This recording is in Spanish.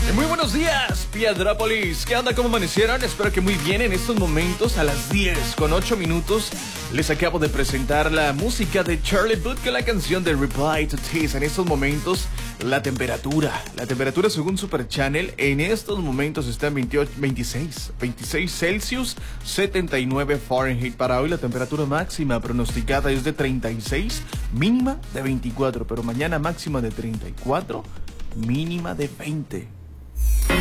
Muy buenos días, Piedrápolis. ¿Qué onda? ¿Cómo amanecieron? Espero que muy bien. En estos momentos, a las 10:08, les acabo de presentar la música de Charlie Puth con la canción de Reply to This. En estos momentos, la temperatura según Super Channel, en estos momentos está en 26 Celsius, 79 Fahrenheit. Para hoy la temperatura máxima pronosticada es de 36, mínima de 24, pero mañana máxima de 34, mínima de 20.